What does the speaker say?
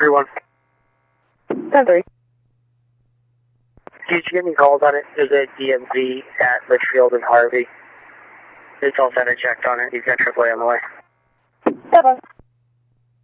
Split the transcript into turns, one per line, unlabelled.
3-1.
10-3.
Did you get any calls on it? There's a DMV at Litchfield and Harvey. It's all center checked on it. He's got AAA on the way.
7.